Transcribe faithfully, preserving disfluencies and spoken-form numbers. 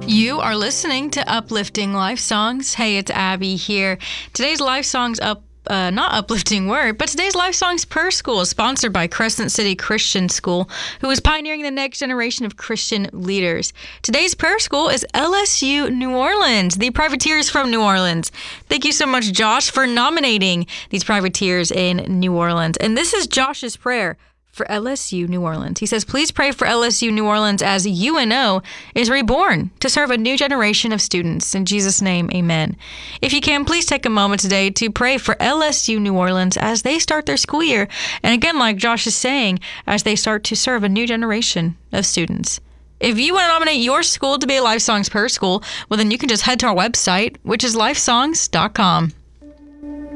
You are listening to Uplifting Life Songs. Hey, it's Abby here. Today's Life Songs up, uh, not uplifting word, but today's Life Songs Per School is sponsored by Crescent City Christian School, who is pioneering the next generation of Christian leaders. Today's prayer school is L S U New Orleans, the privateers from New Orleans. Thank you so much, Josh, for nominating these privateers in New Orleans. And this is Josh's prayer for L S U New Orleans. He says, please pray for L S U New Orleans as U N O is reborn to serve a new generation of students. In Jesus' name, amen. If you can, please take a moment today to pray for L S U New Orleans as they start their school year. And again, like Josh is saying, as they start to serve a new generation of students. If you want to nominate your school to be a Life Songs Per School, well, then you can just head to our website, which is life songs dot com.